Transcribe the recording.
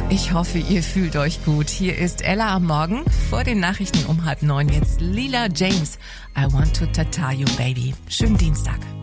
Ich hoffe, ihr fühlt euch gut. Hier ist Ella am Morgen. Vor den Nachrichten um 8:30 jetzt Lila James. I want to tata you, baby. Schönen Dienstag.